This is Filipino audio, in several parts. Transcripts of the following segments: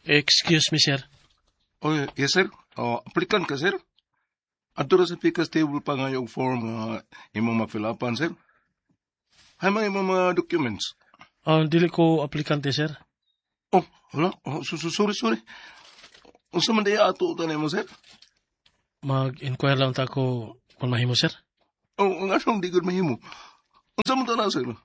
Excuse me, sir. Oh, yes, sir. Applicant ka, sir? Ato ra sa pikas table pa nga yung form imong mafilapan, sir. Hay mga imong mga documents. Dili ko aplikante, sir. Oh, wala. Sorry. Unsa man daya ato tanay mo, sir? Mag-inquire lang ta ko kung mahimo, sir. Oh, nga siyang di good mahimo. Unsa man tanay, sir?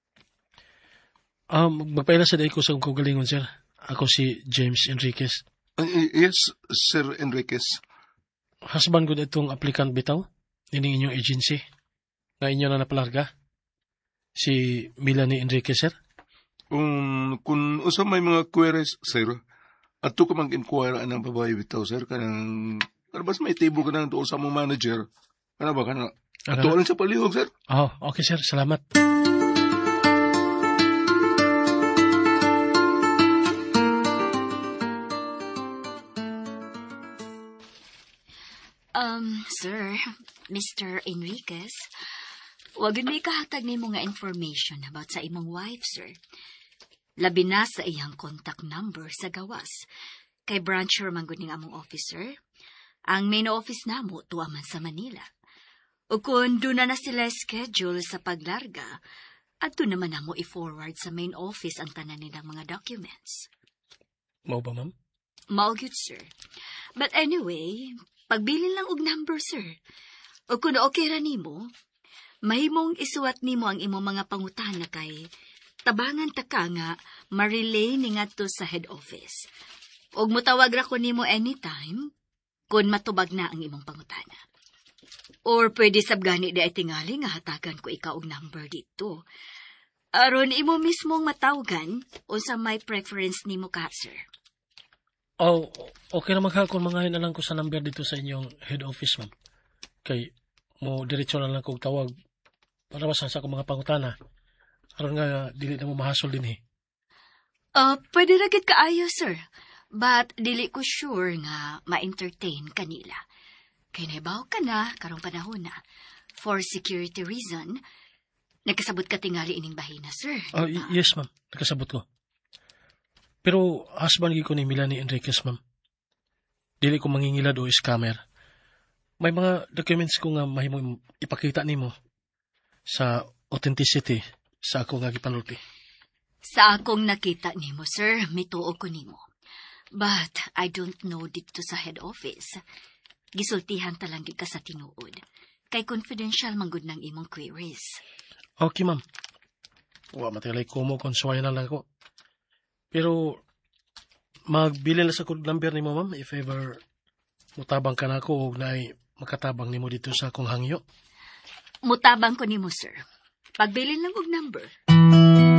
Magpaila sa day ko sa kugalingon, sir. Ako si James Enriquez. Yes, Sir Enriquez. Husband ko itong applicant bitaw. Ining inyong agency. Na inyo na napalarga. Si Melanie Enriquez, sir. Kung unsa may mga queries, sir, ato ka mag-inquire anang babae bitaw, sir, kanang bas may table ka nang tuol sa mong manager. Kana ba kana? Ato lang sa palihog, sir. Oh, okay, sir. Salamat. Sir, Mr. Enriquez, wag may kahatag ni mo nga information about sa imong wife, sir. Labi na sa iyang contact number sa gawas. Kay brancher man gud ning among officer. Ang main office namo tuwa man sa Manila. O kung doon na sila schedule sa paglarga, adto naman namo i-forward sa main office ang tanan nilang mga documents. Mao ba, ma'am? Mao gyud, sir. But anyway, pagbilin lang og number, sir. O kung okay ra nimo, mahimong isuwat nimo ang imong mga pangutana kay tabangan ta ka nga ma-relay ni ngadto sa head office. Og motawag ra ko nimo anytime kung matubag na ang imong pangutana. Or pwede sabgani di ay tingali nga hatagan ko ikaw og number dito. Aron imo mismong matawgan unsa may preference nimo ka, sir. Oh, okay naman ka kung mangahin na lang ko sa number dito sa inyong head office, ma'am. Kay mo diretso na lang kong tawag para masan sa akong mga pangutana. Aron nga dili na mo mahasol din eh. Pwede ra gid kaayo, sir. But dili ko sure nga ma-entertain kanila. Kay naibaw ka na karong panahon na. For security reason, nagkasabot ka tingali ining bahina, sir. Diba? Yes, ma'am. Nagkasabot ko. Pero husband ko ni Melanie Enriquez, ma'am. Dili ko mangingilad o scammer. May mga documents ko nga mahimo ipakita nimo sa authenticity sa ako nga gipanulti. Sa akong nakita nimo, sir, mituo ko nimo. But I don't know dito sa head office. Gisultihan talang gid ka sa tinuod. Kay confidential manggod ng imong queries. Okay, ma'am. Matilay ko mo kung suwaya na lang ako. Pero magbili na sa kod number nimo, ma'am, if ever mutabang ka na ako o naay makatabang nimo dito sa akong hangyo. Mutabang ko nimo, sir. Pagbilin lang og number.